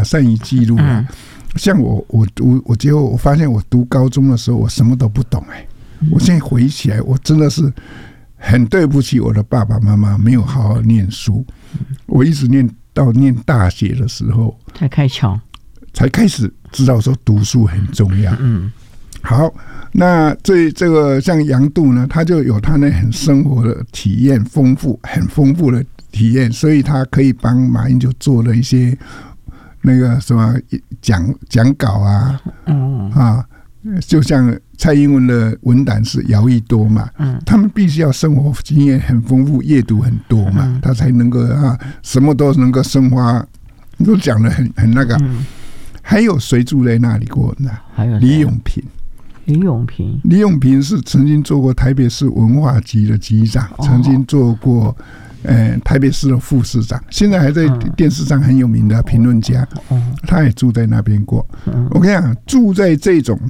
善于记录啊。像我结果我发现我读高中的时候我什么都不懂我现在回忆起来我真的是很对不起我的爸爸妈妈没有好好念书，我一直念到念大学的时候才开始知道说读书很重要。好，那这个像杨度呢，他就有他那很生活的体验，很丰富的体验，所以他可以帮马英九做了一些那个什么讲稿啊，就像蔡英文的文胆是姚益多嘛，他们必须要生活经验很丰富，阅读很多嘛，他才能够什么都能够生花，都讲得很那个。还有谁住在那里过呢？还有李永平。李永平是曾经做过台北市文化局的局长，曾经做过台北市的副市长，现在还在电视上很有名的评论家，他也住在那边过。我跟你讲，住在这种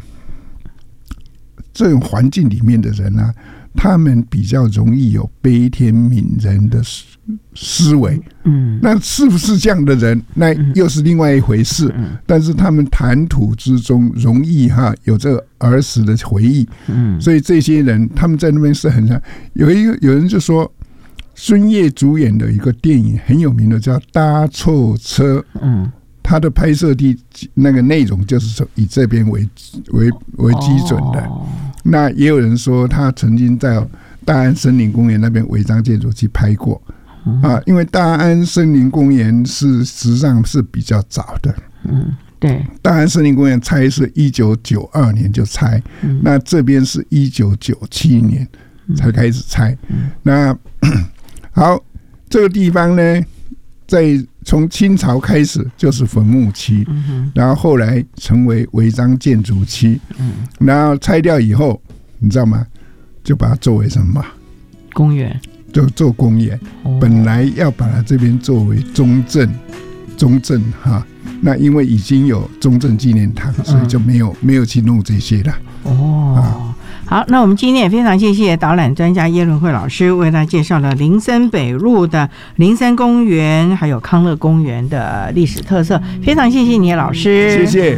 环境里面的人啊，他们比较容易有悲天悯人的思维。那是不是这样的人，那又是另外一回事。但是他们谈吐之中容易有这个儿时的回忆。所以这些人他们在那边是很像。有人就说，孙越主演的一个电影很有名的叫《搭错车》。他的拍摄地那个内容就是以这边为基准的。那也有人说他曾经在大安森林公园那边违章建筑去拍过因为大安森林公园实际上是比较早的。对，大安森林公园拆是1992年就拆，那这边是1997年才开始拆。那好，这个地方呢，从清朝开始就是坟墓区，然后后来成为违章建筑区，然后拆掉以后，你知道吗？就把它作为什么？公园，就做公园。本来要把它这边作为中正那因为已经有中正纪念堂，所以就没有去弄这些了。好，那我们今天也非常谢谢导览专家叶伦慧老师为大家介绍了林森北路的林森公园还有康乐公园的历史特色，非常谢谢你老师，谢谢。